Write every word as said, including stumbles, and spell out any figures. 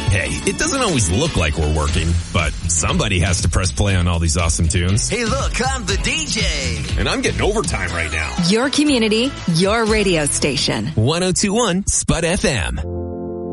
Hey, it doesn't always look like we're working, but somebody has to press play on all these awesome tunes. Hey, look, I'm the D J. And I'm getting overtime right now. Your community, your radio station. one oh two point one Spud F M.